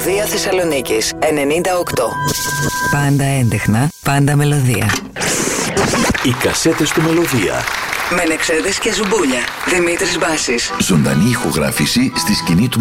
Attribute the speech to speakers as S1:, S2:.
S1: Μελωδία Θεσσαλονίκης 98.
S2: Πάντα έντεχνα, πάντα μελωδία.
S3: Οι κασέτες του Μελωδία.
S1: Μενεξέδες και Ζουμπούλια. Δημήτρης Μπάσης.
S4: Ζωντανή ηχογράφηση στη σκηνή του